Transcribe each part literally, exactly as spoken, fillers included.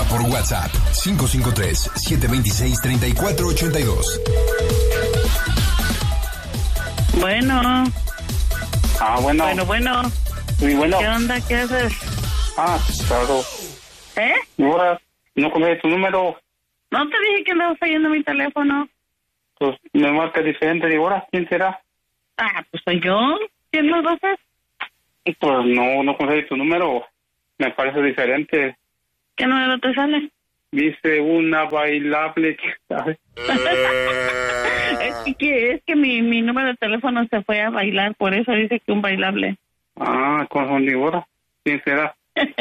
Llama por WhatsApp cinco cinco tres, siete dos seis, tres cuatro ocho dos. Bueno. Ah, bueno. Bueno, bueno. Muy bueno. ¿Qué onda? ¿Qué haces? Ah, claro. ¿Eh? Ahora, no conoces tu número. No te dije que andabas oyendo mi teléfono. Pues me marca diferente. Digo, ahora, ¿quién será? Ah, pues soy yo. ¿Quién lo va a hacer? Pues no, no conoces tu número. Me parece diferente. ¿Qué número te sale? Dice una bailable, ¿sabes? es que, que, es que mi, mi número de teléfono se fue a bailar, por eso dice que un bailable. Ah, con son digo, ahora, ¿quién será?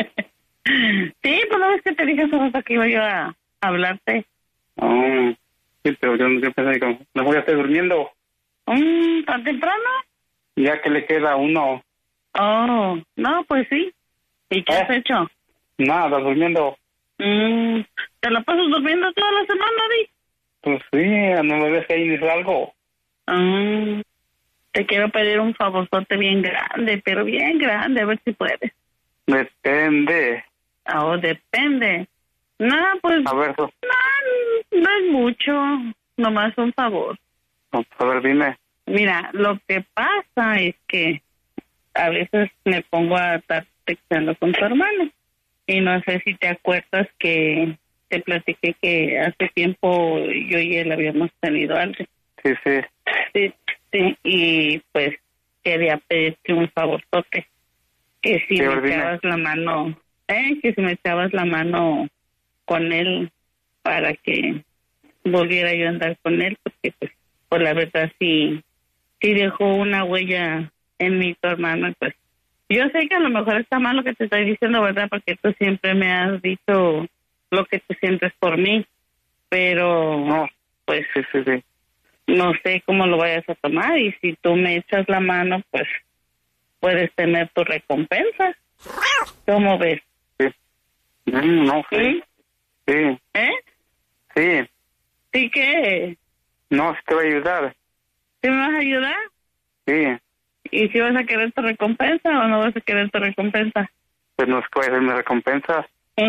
Sí, pues no es que te dije hace rato que iba yo a hablarte. Ah, sí, pero yo, yo pensé que mejor ya estoy durmiendo. Mm, ¿Tan temprano? Ya que le queda uno. Oh, no, pues sí. ¿Y qué ¿Eh? has hecho? Nada, durmiendo. Mm, ¿Te la pasas durmiendo toda la semana, Di? Pues sí, no me ves que ahí ni algo. Mm, te quiero pedir un favorzote bien grande, pero bien grande, a ver si puedes. Depende. Oh, depende. No, pues... A ver, pues, no, no es mucho, nomás un favor. a ver, dime. Mira, lo que pasa es que a veces me pongo a estar texteando con tu hermano. Y no sé si te acuerdas que te platiqué que hace tiempo yo y él habíamos tenido algo. Sí, sí. Sí, sí, y pues quería pedirte un favorzote. Que si Sí, me dime. echabas la mano, eh, que si me echabas la mano con él para que volviera yo a andar con él, porque pues, por la verdad sí, sí dejó una huella en mi tu hermano, y pues yo sé que a lo mejor está mal lo que te estoy diciendo, ¿verdad? Porque tú siempre me has dicho lo que tú sientes por mí, pero No, pues sí, sí, sí. no sé cómo lo vayas a tomar, y si tú me echas la mano, pues puedes tener tu recompensa. ¿Cómo ves? Sí. Mm, no, sí. ¿Sí? Sí, ¿Eh? sí. ¿Sí qué? No, sí te va a ayudar. ¿Sí me vas a ayudar? Sí. ¿Y si vas a querer tu recompensa o no vas a querer tu recompensa? Pues no es que vaya a hacerme recompensa.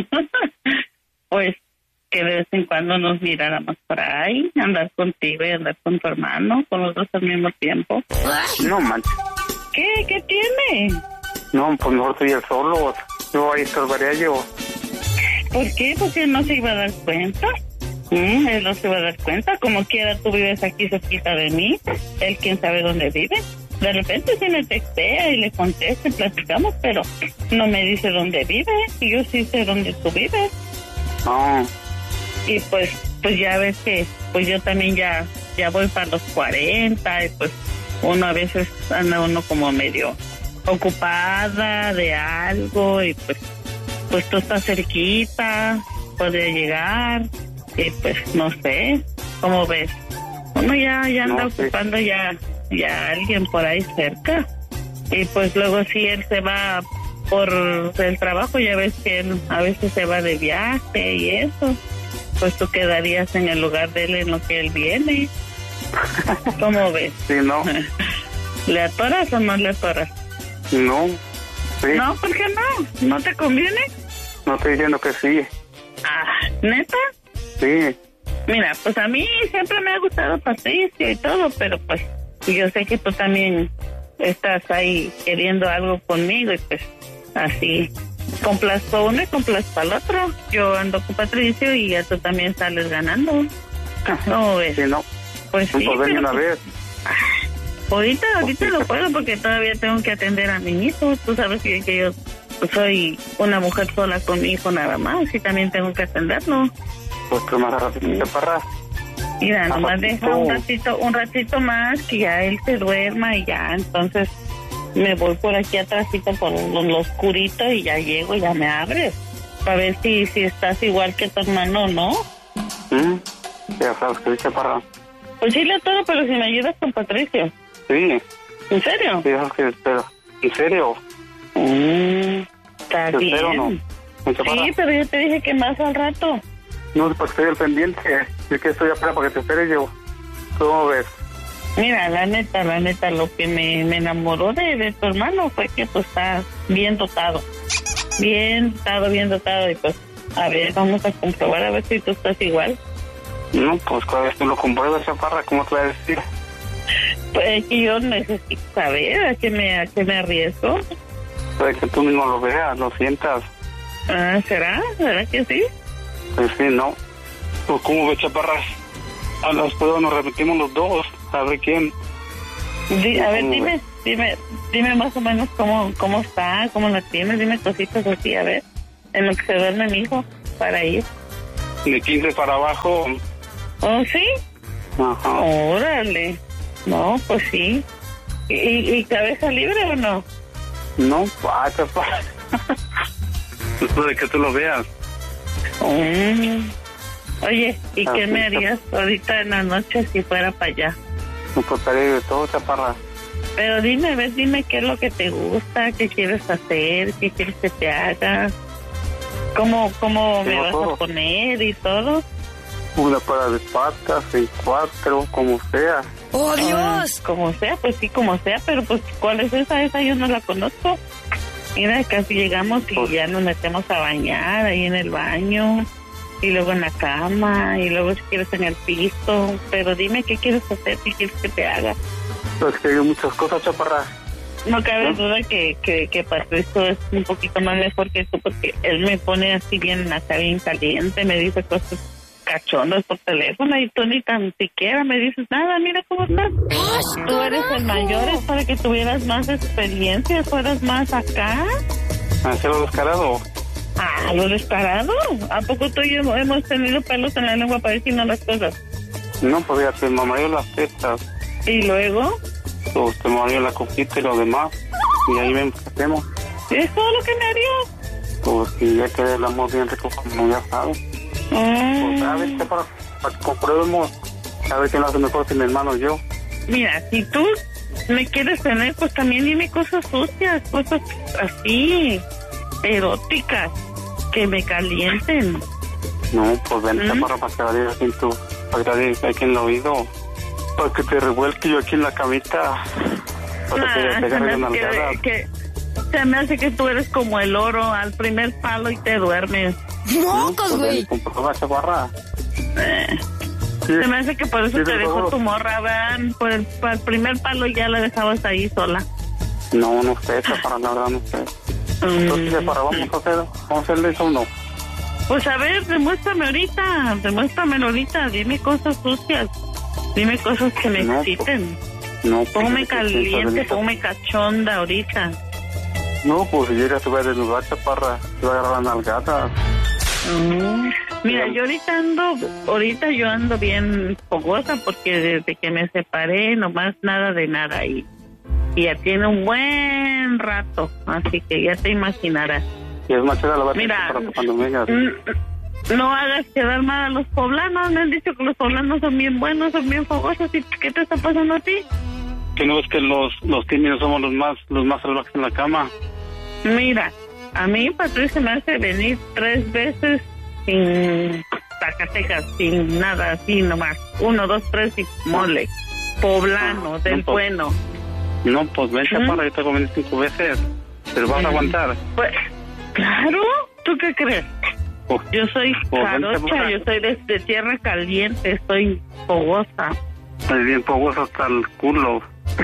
Pues que de vez en cuando nos miráramos por ahí, andar contigo y andar con tu hermano, con los dos al mismo tiempo. No, manches. ¿Qué? ¿Qué tiene? No, pues mejor estoy el solo. Yo ahí estorbaría yo. ¿Por qué? Porque él no se iba a dar cuenta. Mm, él no se iba a dar cuenta. Como quiera, tú vives aquí cerquita de mí. Él quién sabe dónde vive. De repente sí me textea y le contesta y platicamos, pero no me dice dónde vive. Y yo sí sé dónde tú vives. No. Y pues pues ya ves que pues yo también ya ya voy para los cuarenta, y pues uno a veces anda uno como medio ocupada de algo, y pues pues tú estás cerquita, podría llegar, y pues no sé, ¿cómo ves? Uno ya ya anda No, sí. ocupando ya ya alguien por ahí cerca, y pues luego si él se va por el trabajo, ya ves que él a veces se va de viaje y eso, pues tú quedarías en el lugar de él en lo que él viene. ¿Cómo ves? Sí, no. ¿Le atoras o no le atoras? No. Sí. No, ¿por qué no? ¿No te conviene? No estoy diciendo que sí. Ah, ¿neta? Sí. Mira, pues a mí siempre me ha gustado Patricio y todo, pero pues yo sé que tú también estás ahí queriendo algo conmigo, y pues así complazco uno y complazco al otro. Yo ando con Patricio y ya tú también sales ganando. ¿Cómo ves? Sí, no. Pues sí, Pues ven pero una pues, vez. ahorita, ahorita lo puedo porque todavía tengo que atender a mi hijo. Tú sabes que, que yo soy una mujer sola con mi hijo nada más, y también tengo que atenderlo. Pues tú más ratito para. Mira, nomás ratito. deja un ratito, un ratito más que ya él se duerma, y ya entonces me voy por aquí atrásito por lo, lo oscurito, y ya llego y ya me abres para ver si, si estás igual que tu hermano, ¿no? ¿Mm? Ya sabes que dice para. Pues sí le atoro, pero si me ayudas con Patricio. Sí. ¿En serio? Sí, sabes que pero. ¿En serio? Mm, está ¿En bien. serio no? Mucho para. Sí, pero yo te dije que más al rato. No, pues estoy al pendiente. Es que estoy afuera para que te espere yo. ¿Cómo ves? Mira, la neta, la neta, lo que me, me enamoró de, de tu hermano fue que pues está bien dotado. Bien dotado, bien dotado, y pues A ver, vamos a comprobar a ver si tú estás igual. No, pues cada vez que lo compruebas, chaparra, ¿cómo te voy a decir? Pues es que yo necesito saber a qué me, a qué me arriesgo. Puede que tú mismo lo veas, lo sientas. Ah, ¿será? ¿Será que sí? Pues sí, ¿no? Pues ¿cómo ves, chaparra? A las pruebas nos repetimos los dos, a ver quién. Di, a ver, dime, dime, dime más o menos cómo, cómo está, cómo la tienes, dime cositas así, a ver, en lo que se duerme mi hijo, para ir. De quince para abajo. ¿Oh, sí? Ajá. Órale. No, pues sí. ¿Y, y cabeza libre o no? No, ah, chaparra. Después de que tú lo veas. Mm. Oye, ¿y Ah, qué sí, me harías ahorita en la noche si fuera para allá? Me importaría de todo, chaparra. Pero dime, ves, dime qué es lo que te gusta, qué quieres hacer, qué quieres que te haga, cómo, cómo me Tengo vas todo. a poner y todo. Una para de patas, en cuatro, como sea. ¡Oh, Dios! Ah, como sea, pues sí, como sea, pero pues ¿cuál es esa? Esa yo no la conozco. Mira, casi llegamos y Pues- ya nos metemos a bañar ahí en el baño, y luego en la cama, y luego si quieres en el piso. Pero dime qué quieres hacer, qué quieres que te haga. Pues que hay muchas cosas, chaparra. No cabe ¿No? duda que, que, que Patricio es un poquito más mejor que tú, porque él me pone así bien, acá bien caliente, me dice cosas cachondas por teléfono, y tú ni tan siquiera me dices nada. Mira cómo estás. Tú eres el mayor, es para que tuvieras más experiencia, fueras más acá. Hacerlo descarado. Ah, lo descarado. ¿A poco tú y yo hemos tenido pelos en la lengua para decirnos las cosas? No, pues ya te mamaría las tetas, Y luego, pues te mamaría la coquita y lo demás. Y ahí vemos qué hacemos. ¿es todo lo que me harías? Pues si ya queda el amor bien rico, como ya sabes. Pues a ver, Mm, chaparra, para que comprobemos. A ver quién lo hace mejor, si mi hermano o yo. mira, si tú me quieres tener, pues también dime cosas sucias, cosas así, eróticas, que me calienten. No, pues ven, ¿Mm? chaparra, para que vaya aquí en tu... Para que vaya aquí en el oído. Para que te revuelque yo aquí en la camita. Para que Ah, te se, agarre me una hace nalgada. que, que- se me hace que tú eres como el oro, al primer palo y te duermes. ¡Mocos, Pues ven, güey! comprueba, chaparra. Eh, Sí. se me hace que por eso Sí, te de dejó favor. tu morra, vean, por el, por el primer palo ya la dejabas ahí sola. No, no sé, chaparra, la verdad, no sé. Entonces, Mm, chaparra, vamos a hacer... Vamos a hacerle eso o no. Pues a ver, demuéstrame ahorita, demuéstramelo ahorita, dime cosas sucias, dime cosas que me No, exciten. No, pues, Póngame sí, sí, caliente, sí, póngame cachonda ahorita. No, pues si llega se va a desnudar, chaparra. Se va a agarrar la nalgada. Mm. Mira, yo ahorita ando, ahorita yo ando bien fogosa porque desde que me separé nomás nada de nada y, y ya tiene un buen rato, así que ya te imaginarás. Y es más chida la Mira, para que cuando vengas. mm, no hagas quedar mal a los poblanos, me han dicho que los poblanos son bien buenos, son bien fogosos. ¿Y qué te está pasando a ti? Que no es que los, los tímidos somos los más, los más salvajes en la cama. Mira, a mí Patricia me hace venir tres veces sin Zacatecas, sin nada, así nomás. Uno, dos, tres y mole. Poblano, Ah, del no, pues. bueno. No, pues ven, ¿Mm? chaparra, yo te comí cinco veces. Pero vas a aguantar. Pues, claro, ¿tú qué crees? Pues, Yo soy pues, ven, jarocha, chaparra. yo soy de, de tierra caliente, soy fogosa. Estás bien fogoso hasta el culo.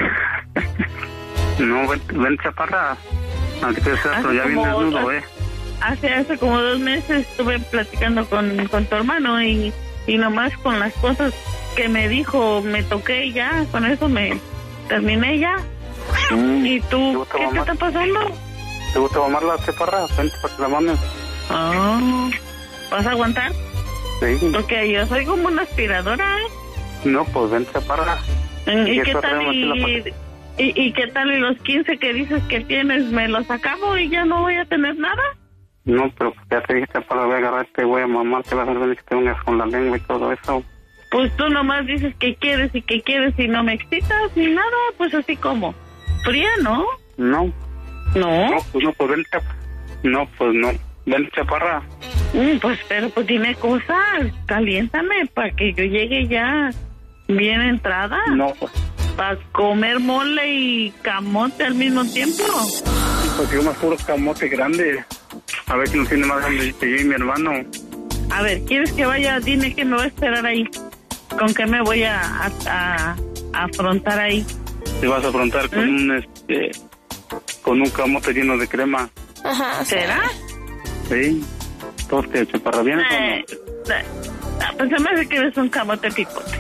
No, ven, ven chaparra. Aunque te seas, pero ya bien como desnudo, otras- eh. Hace hace como dos meses estuve platicando con, con tu hermano y, y nomás con las cosas que me dijo me toqué y ya, con eso me terminé ya. Mm, ¿Y ¿Te tú gusta qué te mamar? está pasando? ¿Te gusta mamar la chaparra? Vente para que la mames. Ah, ¿vas a aguantar? Sí. Porque yo soy como una aspiradora, ¿eh? No, pues ven chaparra. ¿Y, Y qué esto tal traemos aquí la y, y, y qué tal y los quince que dices que tienes me los acabo y ya no voy a tener nada? No, pero ya te dije, chaparra, voy a agarrarte, voy a mamar, te vas a hacer que te vengas con la lengua y todo eso. Pues tú nomás dices que quieres y que quieres y no me excitas ni nada, pues así como. Fría, ¿no? No, No. no, pues no, pues ven chaparra. No, pues no. Ven chaparra. Mm, pues pero pues dime cosas, caliéntame para que yo llegue ya bien entrada. No, pues, Para comer mole y camote al mismo tiempo. pues yo me puro camote grande. A ver quién lo tiene más grande que yo y mi hermano. A ver, ¿quieres que vaya? Dime que me va a esperar ahí. ¿Con qué me voy a, a, a, a afrontar ahí? Te vas a afrontar con ¿Mm? un este con un camote lleno de crema. Ajá. ¿Será? Sí. ¿Todos que chaparra bien? Eh, eh, pues se me hace que eres un camote picote.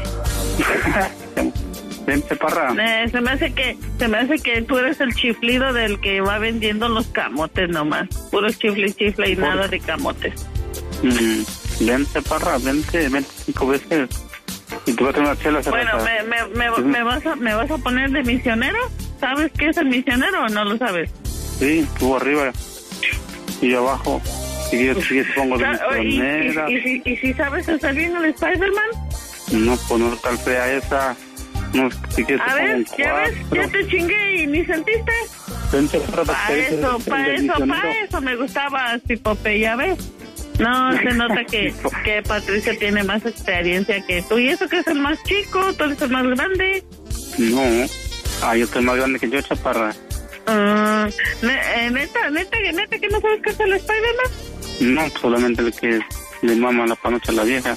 Ven, chaparra. Eh, se me hace que se me hace que tú eres el chiflido del que va vendiendo los camotes nomás. Puro chifle, chifle y ¿Por? nada de camotes. Mm, ven, chaparra, vente, vente cinco veces. Y te voy a traer una chela. Bueno, me, me, me, ¿Sí? me, vas a, ¿me vas a poner de misionero? ¿Sabes qué es el misionero o no lo sabes? Sí, tú arriba y yo abajo. Y yo sí pongo de misionera. ¿Y, y, y, y, ¿Y si sabes hacer bien el Spider-Man? No, pues no tal fea esa. No, si quieres a ver, ya ves, ya te chingué y ni sentiste. Para eso, para eso, para eso me gustaba Cipope, ya ves. No, se nota que, que Patricia tiene más experiencia que tú. ¿Y eso que es el más chico? ¿Tú eres el más grande? No, ah, yo soy más grande que yo, chaparra. Uh, ¿Neta, neta, neta que no sabes qué es el Spider-Man? No, solamente el que le mama la panocha a la vieja.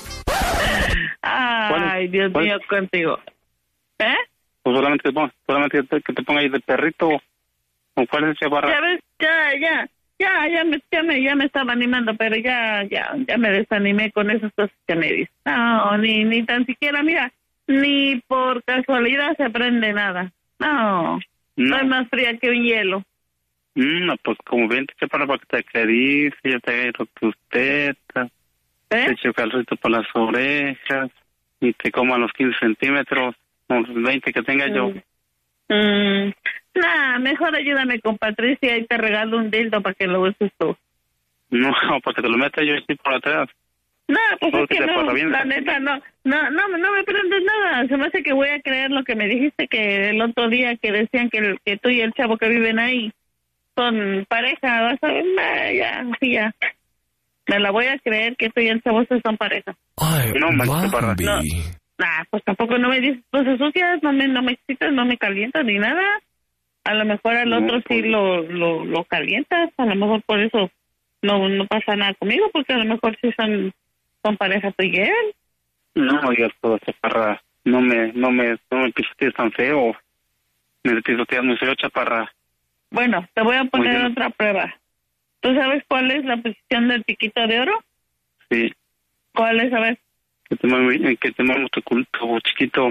Ay, Dios mío, contigo. ¿Eh? Pues solamente, que te ponga, solamente que te, que te ponga ahí de perrito. ¿O cuál es ese chaparra? Ya ves, ya, ya. Ya, ya me, ya me, ya me estaba animando, pero ya, ya, ya me desanimé con esas cosas que me dices. No, ni, ni tan siquiera, mira, ni por casualidad se aprende nada. No, no es más fría que un hielo. No, pues como ven, te para para que te acaricie, te agarro tus tetas, ¿Eh? te echo calcito por las orejas y te como a los quince centímetros, los veinte que tenga mm. yo. Mm. Nah, mejor ayúdame con Patricia y te regalo un dildo para que lo uses tú. No, para que te lo meta yo así por atrás. No, pues es que, que no, la neta, no, no, no, no me prendes nada. Se me hace que voy a creer lo que me dijiste que el otro día que decían que, el, que tú y el chavo que viven ahí son pareja, vas a ver, nah, ya, sí, ya. Me la voy a creer que tú y el chavo son pareja. Ay, no, mami. Para no, nah, pues tampoco no me dices cosas sucias, no me, no me excitas, no me calientas ni nada. A lo mejor al otro no, sí lo, lo, lo calientas, a lo mejor por eso no no pasa nada conmigo, porque a lo mejor sí son, son pareja tú y él. No, oiga, toda chaparra, no me, no me, no me pisotees tan feo, me pisoteas muy feo, chaparra. Bueno, te voy a poner otra prueba. ¿Tú sabes cuál es la posición del piquito de oro? Sí. ¿Cuál es? A ver. Que te mamo, que te mamo tu culto chiquito.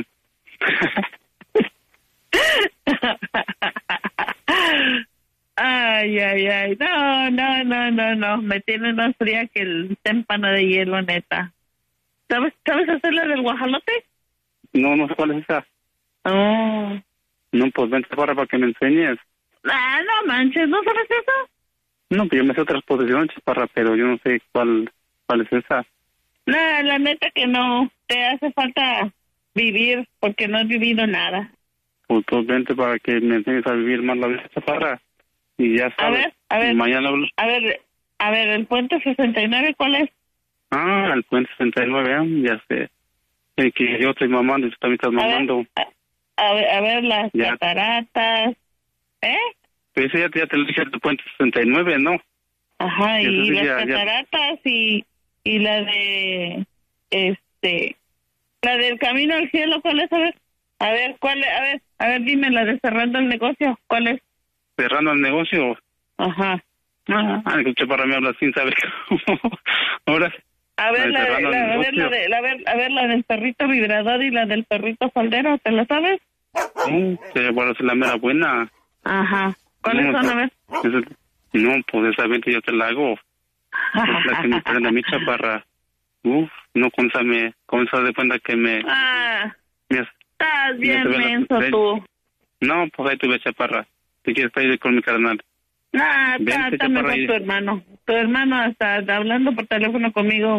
Ay, ay, ay, no, no, no, no, no, me tiene más fría que el témpano de hielo, neta. ¿Sabes, sabes hacer la del guajalote? No, no sé cuál es esa. Oh. No, pues vente para para que me enseñes. Ah, no manches, ¿no sabes eso? No, pues yo me sé otras posiciones, chaparra, pero yo no sé cuál, cuál es esa. No, la neta que no, te hace falta vivir porque no has vivido nada. Pues, pues vente para que me enseñes a vivir más la vida, chaparra. Y ya sabes. A ver, a ver. Mañana hablo. A ver, a ver, el puente sesenta y nueve, ¿cuál es? Ah, el puente sesenta y nueve, ¿eh? Ya sé. El que yo estoy mamando y tú también estás mamando. A ver, a, a ver, a ver las ya. cataratas. ¿Eh? Pues ya, ya te lo dije, el puente sesenta y nueve, ¿no? Ajá, y, y las ya, cataratas ya. y y la de, este, la del camino al cielo, ¿cuál es? A ver, a ver, ¿cuál es? A ver, a ver, dime, la de cerrando el negocio, ¿cuál es? Cerrando el negocio. Ajá. Ah, escuché para mí hablar sin saber cómo. Ahora. A ver, la, la, la, a ver, la de, la, ver, a ver, la del perrito vibrador y la del perrito faldero, ¿te la sabes? Sí, bueno, es la mera buena. Ajá. ¿Cuáles no, son, a ver? Esa, no, pues esa venta yo te la hago. Es la que me prende a mi chaparra. Uf, no, con esa me, con esa de cuenta que me... Ah, me, estás bien menso tú. No, pues ahí tuve chaparra. Si quieres ir con mi carnal. Ah, está mejor tu hermano. Tu hermano hasta hablando por teléfono conmigo,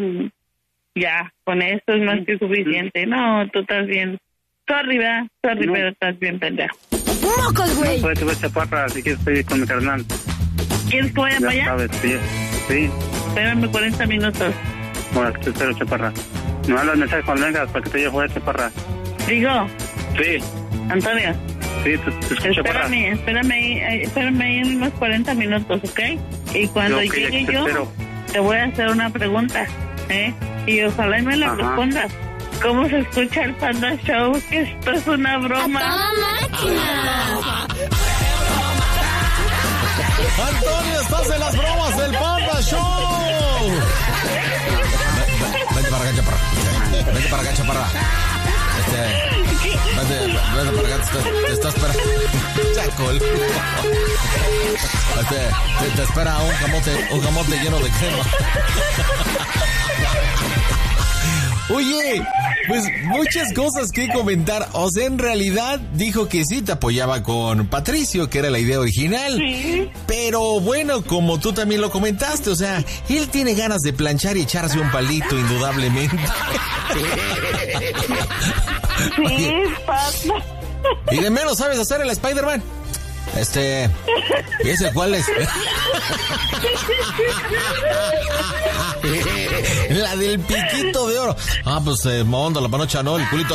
ya, con esto es más que suficiente. No, tú estás bien. Sorry, ¿verdad? Sorry, no. Pero estás bien pendejo. ¡Mocos, güey! No, pues ahí tuve chaparra, si quieres ir con mi carnal. ¿Quieres que vaya ya para allá? Sabes, sí. Sí. Espérame cuarenta minutos. Bueno, te espero, chaparra. Me mandas mensaje cuando vengas para que te lleve a jugar, chaparra. ¿Digo? Sí. Antonio. Sí, te, te escucho, espérame, chaparra. Espérame, espérame ahí, espérame ahí en unos cuarenta minutos, ¿ok? Y cuando Yo que ya llegue te yo, espero. te voy a hacer una pregunta, ¿eh? Y ojalá y me la Ajá. respondas. ¿Cómo se escucha el Panda Show? Que esto es una broma. Antonio, estás en las bromas del Panda Show. Vente para acá, chaparra. Vente para acá, chaparra. Este, vente, vente para acá, te, está- te está esperando. Chacol. Este, te, te espera un camote, un camote lleno de crema. Oye, pues muchas cosas que comentar. O sea, en realidad dijo que sí te apoyaba con Patricio, que era la idea original. Sí. Pero bueno, como tú también lo comentaste, o sea, él tiene ganas de planchar y echarse un palito, indudablemente. Sí, Panda. Y de menos sabes hacer el Spider-Man. Este... ¿Y ese cuál es? La del piquito de oro. Ah, pues eh, mondo, la panocha, no, el culito.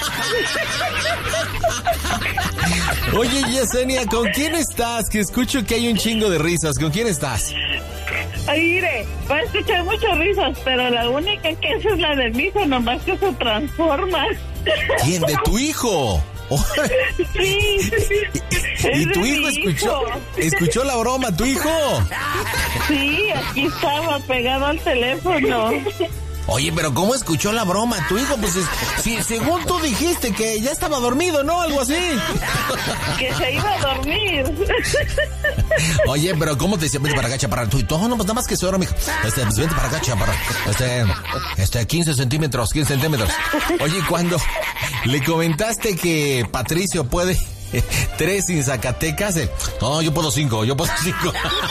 Oye, Yesenia, ¿con quién estás? Que escucho que hay un chingo de risas. ¿Con quién estás? Ay, mire, va a escuchar muchas risas, pero la única que es es la de mi hijo, nomás que se transforma. ¿Quién? ¿De tu hijo? Sí. ¿Y Es tu de hijo mi escuchó, escuchó la broma, tu hijo? Sí, aquí estaba pegado al teléfono. Oye, pero ¿cómo escuchó la broma tu hijo? Pues es, si, según tú dijiste que ya estaba dormido, ¿no? Algo así. Que se iba a dormir. Oye, pero ¿cómo te decía? Vente para acá, chaparra. Tú y todo, no, pues nada más que se ahora, mijo. Este, pues vente para acá, chaparra. Este, este, quince centímetros, quince centímetros. Oye, cuando le comentaste que Patricio puede tres sin Zacatecas, eh, no, yo puedo cinco, yo puedo cinco.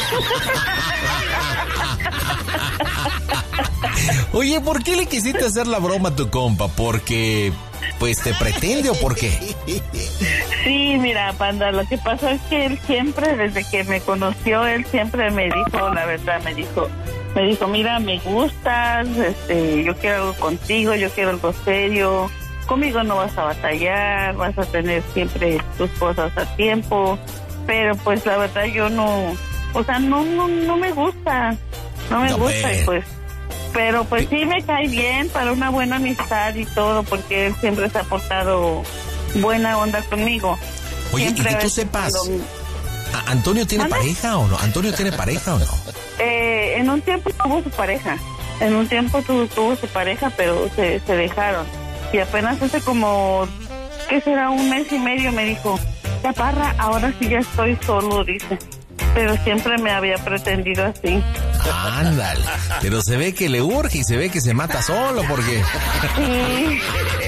Oye, ¿por qué le quisiste hacer la broma a tu compa? ¿Porque, pues, te pretende o por qué? Sí, mira, Panda, lo que pasa es que él siempre, desde que me conoció, él siempre me dijo, la verdad, me dijo, me dijo, mira, me gustas, este, yo quiero algo contigo, yo quiero algo serio, conmigo no vas a batallar, vas a tener siempre tus cosas a tiempo, pero pues la verdad yo no, o sea, no, no, no me gusta, no me No, gusta pues. y pues... Pero pues sí me cae bien para una buena amistad y todo, porque él siempre se ha portado buena onda conmigo. Oye, Siempre y que a tú veces sepas, cuando- ¿a- ¿Antonio tiene ¿Mande? pareja o no? ¿Antonio tiene pareja o no? Eh, en un tiempo tuvo su pareja, en un tiempo tuvo, tuvo su pareja, pero se, se dejaron. Y apenas hace como, ¿qué será? Un mes y medio me dijo, chaparra, ahora sí ya estoy solo, dice. Pero siempre me había pretendido así. Ándale, pero se ve que le urge y se ve que se mata solo porque... Sí.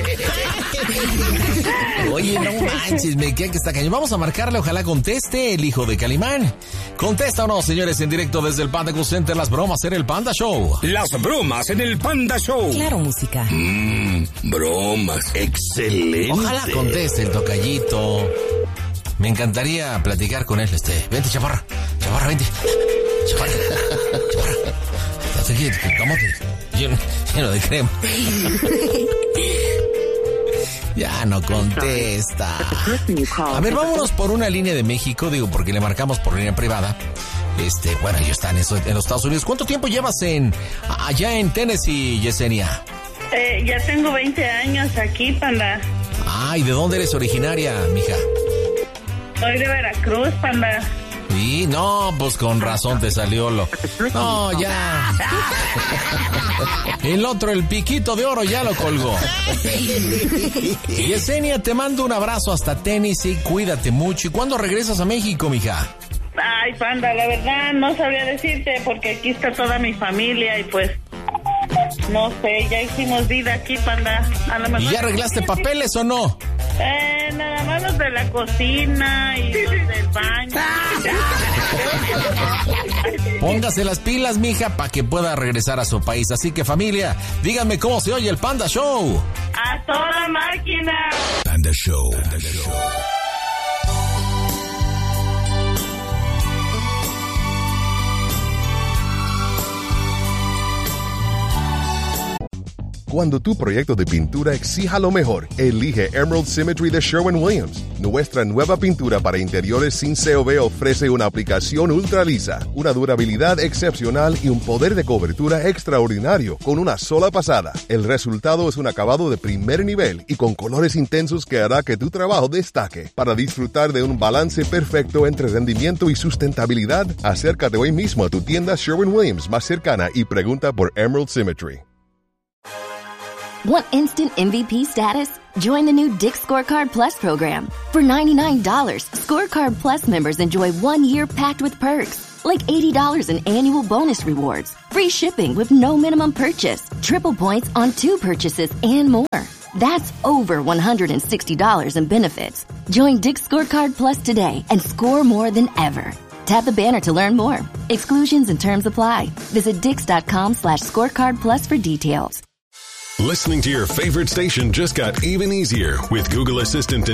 Oye, no manches, me queda que está cañón. Vamos a marcarle, ojalá conteste el hijo de Calimán. ¿Contesta o no, señores? En directo desde el Panda Cool Center, las bromas en el Panda Show. Las bromas en el Panda Show. Claro, música. Mmm, bromas. Excelente. Ojalá conteste el tocallito. Me encantaría platicar con él. Este, vente, chaparra. Chaparra, vente. Chaparra. Chaparra. Hasta aquí, el camote. Lleno, lleno de crema. Ya no contesta. A ver, vámonos por una línea de México, digo, porque le marcamos por línea privada. Este, bueno, ellos están en, eso- en los Estados Unidos. ¿Cuánto tiempo llevas en allá en Tennessee, Yesenia? Eh, ya tengo veinte años aquí, Panda. Ay, ¿de dónde eres originaria, mija? Soy de Veracruz, Panda. Sí, no, pues con razón te salió lo... No, ya. El otro, el piquito de oro, ya lo colgó. Yesenia, te mando un abrazo hasta Tennessee, cuídate mucho. ¿Y cuándo regresas a México, mija? Ay, Panda, la verdad no sabría decirte porque aquí está toda mi familia y pues... No sé, ya hicimos vida aquí, Panda. A lo mejor... ¿Y ya arreglaste papeles o no? Eh, nada más los de la cocina y los del baño. Póngase las pilas, mija, para que pueda regresar a su país. Así que, familia, díganme cómo se oye el Panda Show. ¡A toda máquina! Panda Show. Panda Show. Cuando tu proyecto de pintura exija lo mejor, elige Emerald Symmetry de Sherwin-Williams. Nuestra nueva pintura para interiores sin C O V ofrece una aplicación ultra lisa, una durabilidad excepcional y un poder de cobertura extraordinario con una sola pasada. El resultado es un acabado de primer nivel y con colores intensos que hará que tu trabajo destaque. Para disfrutar de un balance perfecto entre rendimiento y sustentabilidad, acércate hoy mismo a tu tienda Sherwin-Williams más cercana y pregunta por Emerald Symmetry. Want instant M V P status? Join the new Dick's Scorecard Plus program. For ninety-nine dollars, Scorecard Plus members enjoy one year packed with perks, like eighty dollars in annual bonus rewards, free shipping with no minimum purchase, triple points on two purchases, and more. That's over one hundred sixty dollars in benefits. Join Dick's Scorecard Plus today and score more than ever. Tap the banner to learn more. Exclusions and terms apply. Visit dix.com slash scorecard plus for details. Listening to your favorite station just got even easier with Google Assistant